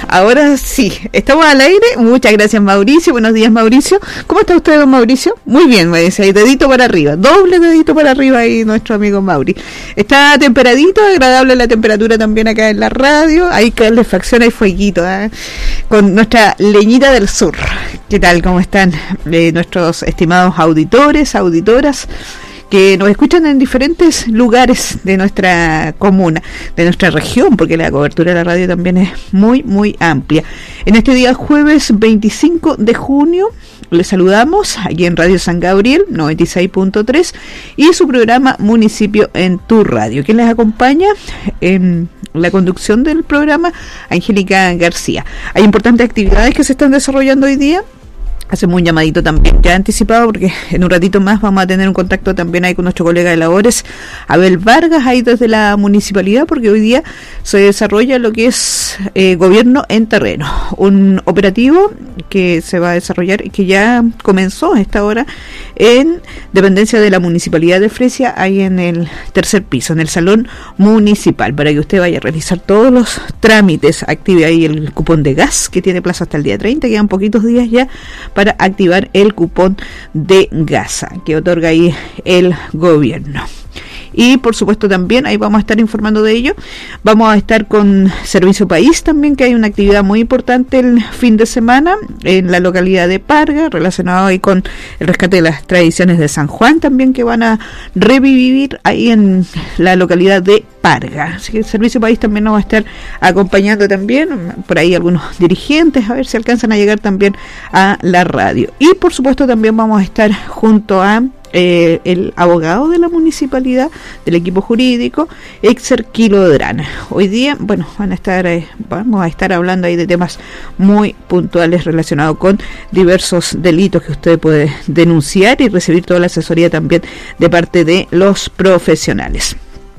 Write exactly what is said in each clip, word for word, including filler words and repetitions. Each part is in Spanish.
ahora sí, estamos al aire. Muchas gracias, Mauricio. Buenos días, Mauricio. ¿Cómo está usted, don Mauricio? Muy bien, me dice ahí, dedito para arriba, doble dedito para arriba ahí nuestro amigo Mauri. Está temperadito, agradable la temperatura también acá en la radio. Hay calefacción, hay fueguito, ¿eh? Con nuestra leñita del sur. ¿Qué tal? ¿Cómo están eh, nuestros estimados auditores, auditoras, que nos escuchan en diferentes lugares de nuestra comuna, de nuestra región, porque la cobertura de la radio también es muy, muy amplia? En este día jueves veinticinco de junio, les saludamos aquí en Radio San Gabriel, noventa y seis punto tres, y su programa Municipio en tu Radio. ¿Quién les acompaña en la conducción del programa? Angélica García. Hay importantes actividades que se están desarrollando hoy día. Hacemos un llamadito también ya anticipado, porque en un ratito más vamos a tener un contacto también ahí con nuestro colega de labores, Abel Vargas, ahí desde la municipalidad, porque hoy día se desarrolla lo que es eh, gobierno en terreno, un operativo que se va a desarrollar y que ya comenzó a esta hora en dependencia de la municipalidad de Fresia, ahí en el tercer piso, en el salón municipal, para que usted vaya a realizar todos los trámites, active ahí el cupón de gas, que tiene plazo hasta el día treinta, quedan poquitos días ya para activar el cupón de gasa que otorga ahí el gobierno. Y por supuesto también ahí vamos a estar informando de ello. Vamos a estar con Servicio País también, que hay una actividad muy importante el fin de semana en la localidad de Parga, relacionado ahí con el rescate de las tradiciones de San Juan también, que van a revivir ahí en la localidad de Parga. Así que el Servicio País también nos va a estar acompañando también, por ahí algunos dirigentes, a ver si alcanzan a llegar también a la radio. Y por supuesto también vamos a estar junto a Eh, el abogado de la municipalidad, del equipo jurídico, Exer Quilodrana. Hoy día, bueno, van a estar, eh, vamos a estar hablando ahí de temas muy puntuales relacionados con diversos delitos que usted puede denunciar y recibir toda la asesoría también de parte de los profesionales.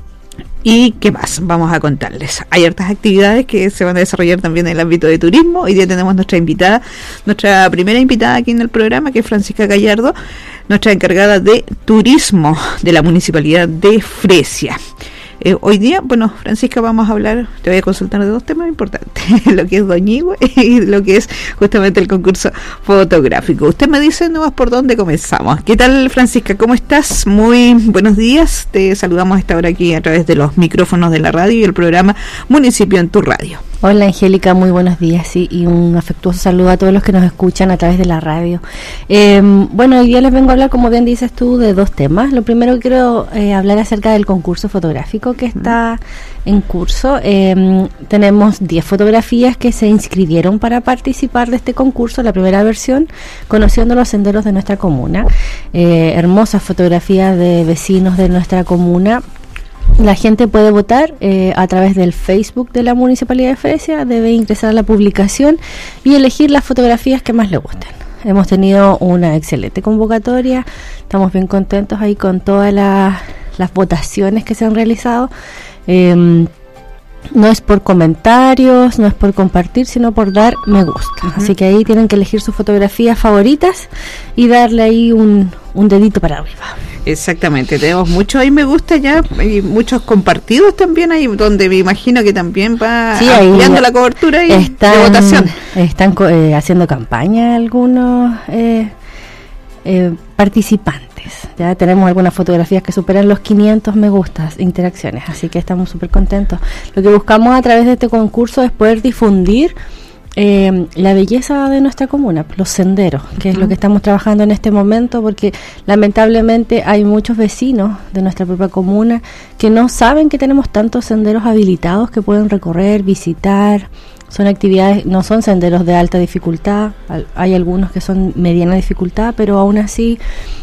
¿Y qué más vamos a contarles? Hay hartas actividades que se van a desarrollar también en el ámbito de turismo. Hoy día tenemos nuestra invitada, nuestra primera invitada aquí en el programa, que es Francisca Gallardo, nuestra encargada de turismo de la Municipalidad de Fresia. Eh, hoy día, bueno, Francisca, vamos a hablar, te voy a consultar de dos temas importantes, lo que es Doñigüe y lo que es justamente el concurso fotográfico. Usted me dice nomás por dónde comenzamos. ¿Qué tal, Francisca? ¿Cómo estás? Muy buenos días. Te saludamos a esta hora aquí a través de los micrófonos de la radio y el programa Municipio en tu Radio. Hola, Angélica, muy buenos días, sí, y un afectuoso saludo a todos los que nos escuchan a través de la radio. Eh, bueno, hoy día les vengo a hablar, como bien dices tú, de dos temas. Lo primero, quiero eh, hablar acerca del concurso fotográfico que está en curso. Eh, tenemos diez fotografías que se inscribieron para participar de este concurso, la primera versión, conociendo los senderos de nuestra comuna. Eh, hermosas fotografías de vecinos de nuestra comuna. La gente puede votar eh, a través del Facebook de la Municipalidad de Fresia, debe ingresar a la publicación y elegir las fotografías que más le gusten. Hemos tenido una excelente convocatoria, estamos bien contentos ahí con todas la, las votaciones que se han realizado. Eh, no es por comentarios, no es por compartir, sino por dar me gusta. Uh-huh. Así que ahí tienen que elegir sus fotografías favoritas y darle ahí un, un dedito para arriba. Exactamente, tenemos muchos ahí me gusta ya y muchos compartidos también ahí, donde me imagino que también va sí, ampliando la cobertura y están, de votación. Están eh, haciendo campaña algunos eh, eh, participantes. Ya tenemos algunas fotografías que superan los quinientos me gustas, interacciones, así que estamos súper contentos. Lo que buscamos a través de este concurso es poder difundir Eh, la belleza de nuestra comuna, los senderos, que es lo que estamos trabajando en este momento, porque lamentablemente hay muchos vecinos de nuestra propia comuna que no saben que tenemos tantos senderos habilitados que pueden recorrer, visitar. Son actividades, no son senderos de alta dificultad, hay algunos que son mediana dificultad, pero aún así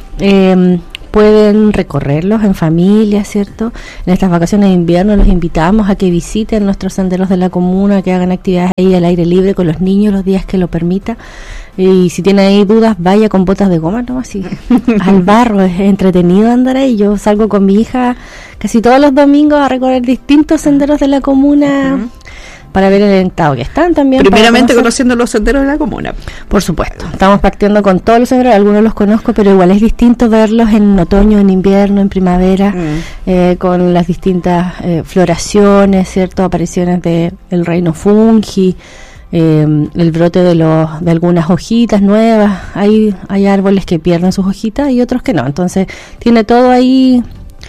eh, pueden recorrerlos en familia, ¿cierto? En estas vacaciones de invierno los invitamos a que visiten nuestros senderos de la comuna, que hagan actividades ahí al aire libre con los niños los días que lo permita. Y si tiene ahí dudas, vaya con botas de goma, ¿no? Así, al barro, es entretenido andar ahí. Yo salgo con mi hija casi todos los domingos a recorrer distintos senderos de la comuna. Uh-huh. Para ver el estado que están también. Primeramente conociendo los senderos de la comuna. Por supuesto, estamos partiendo con todos los senderos, algunos los conozco, pero igual es distinto verlos en otoño, en invierno, en primavera, mm. eh, con las distintas eh, floraciones, cierto, apariciones de el reino fungi, eh, el brote de los de algunas hojitas nuevas. Hay, hay árboles que pierden sus hojitas y otros que no. Entonces tiene todo ahí,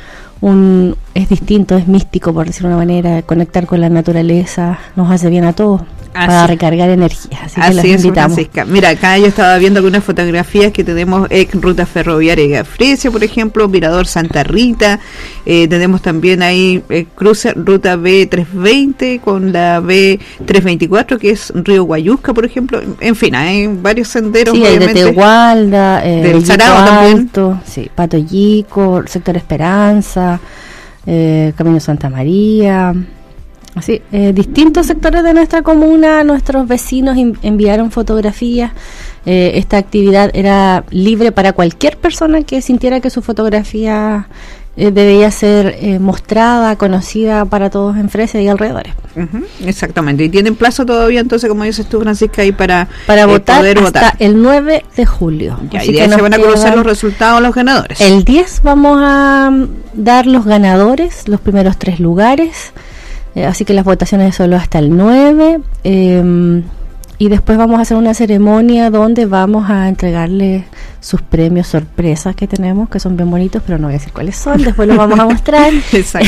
un es distinto, es místico, por decirlo de una manera. Conectar con la naturaleza nos hace bien a todos. Así, para recargar energías, así, así que los es, invitamos. Francisca. Mira, acá yo estaba viendo algunas fotografías que tenemos ex ruta ferroviaria Gafresia, por ejemplo, Mirador Santa Rita, eh, tenemos también ahí eh, cruce ruta B trescientos veinte con la B trescientos veinticuatro, que es Río Guayusca, por ejemplo. En fin, hay varios senderos. Sí, hay de Tehualda, eh, del Sarao también. Sí, Patoyico, Sector Esperanza, eh, Camino Santa María. Así, eh, distintos sectores de nuestra comuna, nuestros vecinos in, enviaron fotografías. Eh, esta actividad era libre para cualquier persona que sintiera que su fotografía eh, debía ser eh, mostrada, conocida para todos en Fresia y alrededores. Uh-huh, exactamente, y tienen plazo todavía, entonces, como dices tú, Francisca, ahí para, para eh, votar poder hasta votar. El nueve de julio. Ya, y de ahí se van a conocer los resultados, los ganadores. El diez vamos a dar los ganadores, los primeros tres lugares. Eh, así que las votaciones solo hasta el nueve, eh, y después vamos a hacer una ceremonia donde vamos a entregarle sus premios sorpresas que tenemos, que son bien bonitos, pero no voy a decir cuáles son, después los vamos a mostrar. Exacto.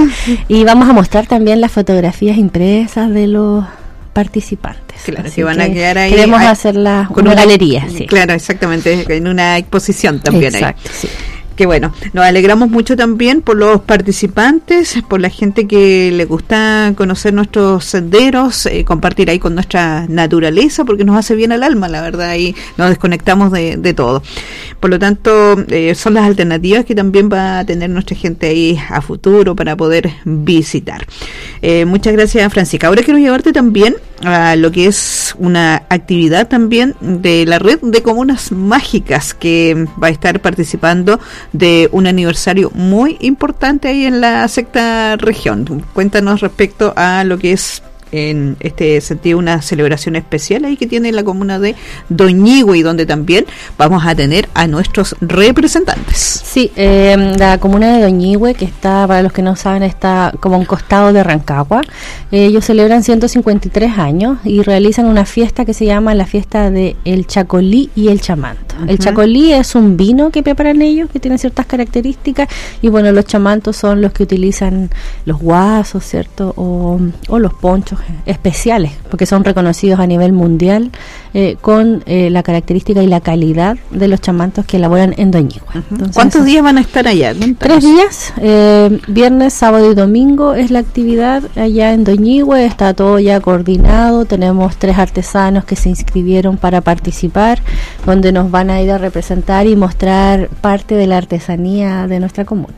Y vamos a mostrar también las fotografías impresas de los participantes. Claro, que van a quedar ahí. Queremos hacerla con una, una galería, sí. Claro, exactamente, en una exposición también. Exacto, ahí. Sí. Que bueno, nos alegramos mucho también por los participantes, por la gente que le gusta conocer nuestros senderos, eh, compartir ahí con nuestra naturaleza, porque nos hace bien al alma, la verdad, y nos desconectamos de, de todo. Por lo tanto, eh, son las alternativas que también va a tener nuestra gente ahí a futuro para poder visitar. Eh, muchas gracias, Francisca. Ahora quiero llevarte también a lo que es una actividad también de la red de comunas mágicas, que va a estar participando de un aniversario muy importante ahí en la sexta región. Cuéntanos respecto a lo que es, en este sentido, una celebración especial ahí que tiene la comuna de Doñihue, y donde también vamos a tener a nuestros representantes. Sí, eh, la comuna de Doñihue, que está, para los que no saben, está como a un costado de Rancagua. Eh, ellos celebran ciento cincuenta y tres años y realizan una fiesta que se llama la fiesta de el Chacolí y el Chamanto. Uh-huh. El Chacolí es un vino que preparan ellos, que tiene ciertas características, y bueno, los chamantos son los que utilizan los guasos, ¿cierto? O, o los ponchos especiales, porque son reconocidos a nivel mundial eh, con eh, la característica y la calidad de los chamantos que elaboran en Doñihue. Uh-huh. Entonces, ¿cuántos días van a estar allá? Tres días, eh, viernes, sábado y domingo es la actividad allá en Doñihue. Está todo ya coordinado, tenemos tres artesanos que se inscribieron para participar, donde nos van a ir a representar y mostrar parte de la artesanía de nuestra comuna.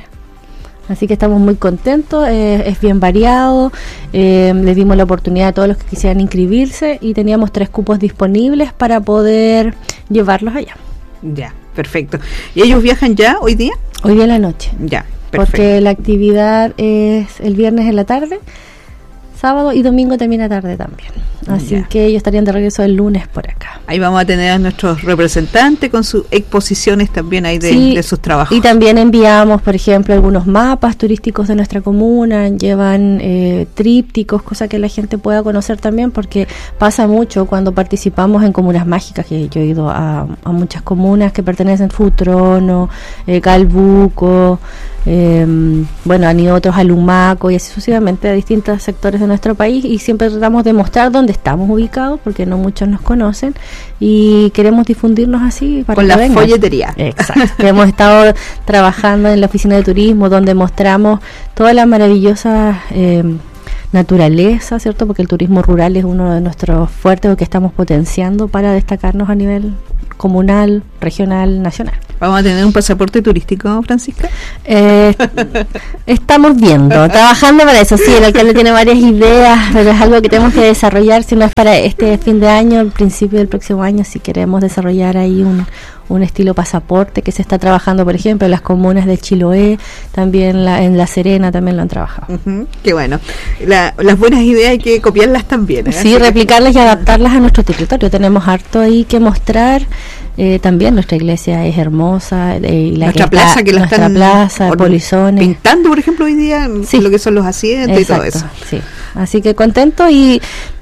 Así que estamos muy contentos, eh, es bien variado, eh, les dimos la oportunidad a todos los que quisieran inscribirse y teníamos tres cupos disponibles para poder llevarlos allá. Ya, perfecto. ¿Y ellos viajan ya hoy día? Hoy día en la noche. Ya, perfecto. Porque la actividad es el viernes en la tarde, sábado y domingo también a tarde también. Así ya. que ellos estarían de regreso el lunes por acá. Ahí vamos a tener a nuestros representantes con sus exposiciones también ahí de, sí, de sus trabajos. Y también enviamos, por ejemplo, algunos mapas turísticos de nuestra comuna, llevan eh, trípticos, cosa que la gente pueda conocer también, porque pasa mucho cuando participamos en comunas mágicas, que yo he ido a, a muchas comunas que pertenecen a Futrono, eh, Calbuco, eh, bueno, han ido otros a Lumaco y así sucesivamente a distintos sectores de nuestro país, y siempre tratamos de mostrar dónde estamos ubicados, porque no muchos nos conocen y queremos difundirnos así para con que la vengan. folletería. Exacto. Hemos estado trabajando en la oficina de turismo, donde mostramos toda la maravillosa eh, naturaleza, ¿cierto? Porque el turismo rural es uno de nuestros fuertes, que estamos potenciando para destacarnos a nivel comunal, regional, nacional. ¿Vamos a tener un pasaporte turístico, Francisca? Eh, estamos viendo, trabajando para eso. Sí, el alcalde tiene varias ideas, pero es algo que tenemos que desarrollar, si no es para este fin de año, al principio del próximo año, si queremos desarrollar ahí un, un estilo pasaporte que se está trabajando, por ejemplo, en las comunas de Chiloé, también la, en La Serena también lo han trabajado. Uh-huh, qué bueno. La, las buenas ideas hay que copiarlas también, ¿eh? Sí, replicarlas y adaptarlas a nuestro territorio. Tenemos harto ahí que mostrar. Eh, también nuestra iglesia es hermosa, eh, y la nuestra que plaza está, que la nuestra están plaza, Polizones, pintando, por ejemplo, hoy día, sí, lo que son los asientos. Exacto, y todo eso. Sí. Así que contento, y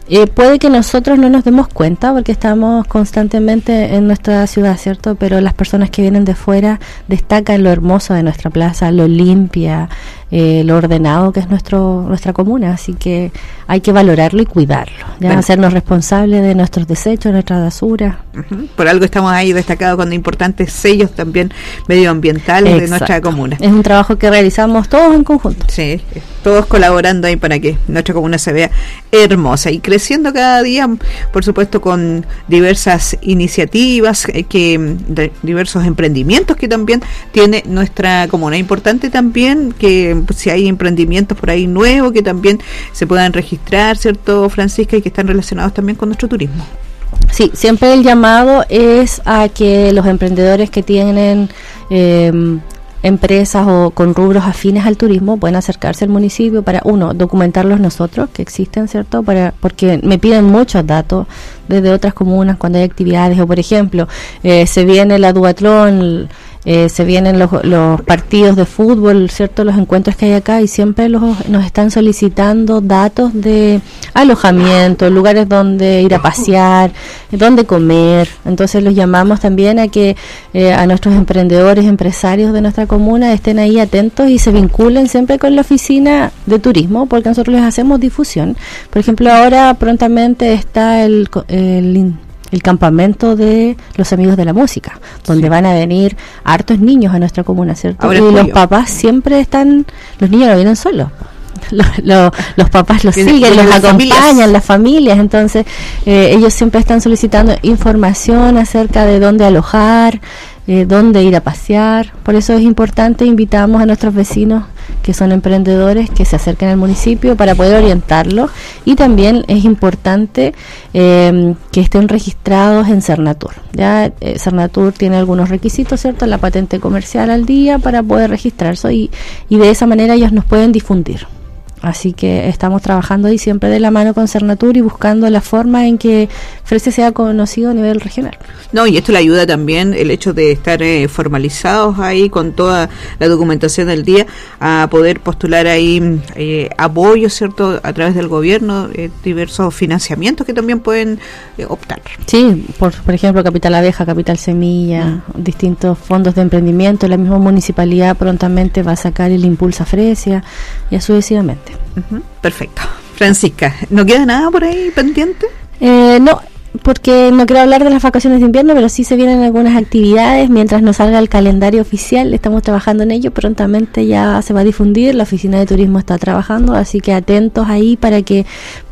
Eh, puede que nosotros no nos demos cuenta porque estamos constantemente en nuestra ciudad, ¿cierto? Pero las personas que vienen de fuera destacan lo hermoso de nuestra plaza, lo limpia, eh, lo ordenado que es nuestro nuestra comuna, así que hay que valorarlo y cuidarlo, ya bueno. hacernos responsables de nuestros desechos, nuestra basura. Uh-huh. Por algo estamos ahí destacados con importantes sellos también medioambientales. Exacto. De nuestra comuna. Es un trabajo que realizamos todos en conjunto. Sí, todos colaborando ahí para que nuestra comuna se vea hermosa y creciendo cada día, por supuesto, con diversas iniciativas, eh, que de, diversos emprendimientos que también tiene nuestra comuna. Importante también que pues, si hay emprendimientos por ahí nuevos que también se puedan registrar, ¿cierto, Francisca? Y que están relacionados también con nuestro turismo. Sí, siempre el llamado es a que los emprendedores que tienen eh, empresas o con rubros afines al turismo pueden acercarse al municipio para, uno, documentarlos nosotros, que existen, ¿cierto? Para porque me piden muchos datos desde otras comunas cuando hay actividades, o por ejemplo, eh, se viene la duatlón, eh, se vienen los, los partidos de fútbol, ¿cierto? Los encuentros que hay acá, y siempre los, nos están solicitando datos de alojamiento, lugares donde ir a pasear, donde comer. Entonces los llamamos también a que eh, a nuestros emprendedores, empresarios de nuestra comuna estén ahí atentos y se vinculen siempre con la oficina de turismo, porque nosotros les hacemos difusión. Por ejemplo, ahora prontamente está el, el el campamento de los amigos de la música, donde sí. van a venir hartos niños a nuestra comuna, ¿cierto? Ahora y los pollo. papás siempre están, los niños no vienen solos, los, los, los papás los siguen, los las acompañan, familias. las familias, entonces eh, ellos siempre están solicitando información acerca de dónde alojar, eh, dónde ir a pasear. Por eso es importante, invitamos a nuestros vecinos que son emprendedores que se acerquen al municipio para poder orientarlos, y también es importante eh, que estén registrados en Cernatur. Ya eh, Cernatur tiene algunos requisitos, ¿cierto? La patente comercial al día para poder registrarse, y, y de esa manera ellos nos pueden difundir. Así que estamos trabajando ahí siempre de la mano con Cernatur y buscando la forma en que Fresia sea conocido a nivel regional. No, y esto le ayuda también el hecho de estar eh, formalizados ahí con toda la documentación del día a poder postular ahí eh, apoyo, ¿cierto? A través del gobierno, eh, diversos financiamientos que también pueden eh, optar. Sí, por, por ejemplo, Capital Abeja, Capital Semilla, mm. distintos fondos de emprendimiento. La misma municipalidad prontamente va a sacar el Impulsa Fresia y así sucesivamente. Uh-huh. Perfecto. Francisca, ¿no queda nada por ahí pendiente? Eh, no, porque no quiero hablar de las vacaciones de invierno, pero sí se vienen algunas actividades mientras nos salga el calendario oficial. Estamos trabajando en ello, prontamente ya se va a difundir, la oficina de turismo está trabajando, así que atentos ahí para que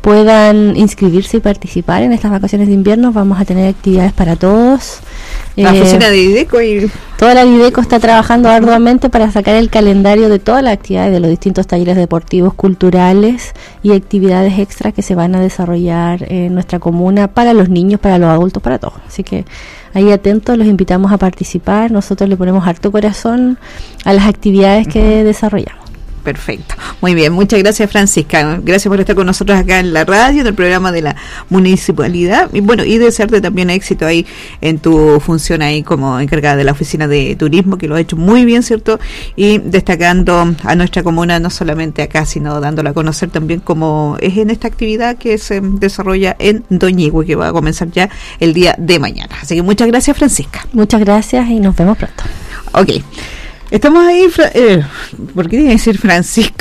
puedan inscribirse y participar en estas vacaciones de invierno. Vamos a tener actividades para todos. La eh, oficina de IDECO y... Toda la IDECO está trabajando arduamente para sacar el calendario de todas las actividades de los distintos talleres deportivos, culturales y actividades extras que se van a desarrollar en nuestra comuna para los niños, para los adultos, para todos. Así que ahí atentos, los invitamos a participar. Nosotros le ponemos harto corazón a las actividades que uh-huh. desarrollamos. Perfecto, muy bien, muchas gracias, Francisca, gracias por estar con nosotros acá en la radio, en el programa de la municipalidad, y bueno, y desearte también éxito ahí en tu función ahí como encargada de la oficina de turismo, que lo ha hecho muy bien, ¿cierto? Y destacando a nuestra comuna, no solamente acá, sino dándola a conocer también como es en esta actividad que se desarrolla en Doñihue, que va a comenzar ya el día de mañana. Así que muchas gracias, Francisca. Muchas gracias y nos vemos pronto. Ok. Estamos ahí, Fra- eh, ¿por qué iba a decir Francisco?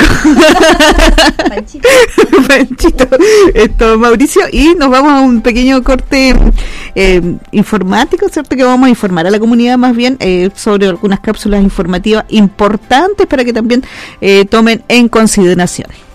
Panchito. Panchito. Esto, Mauricio, y nos vamos a un pequeño corte eh, informático, ¿cierto? Que vamos a informar a la comunidad más bien eh, sobre algunas cápsulas informativas importantes para que también eh, tomen en consideración.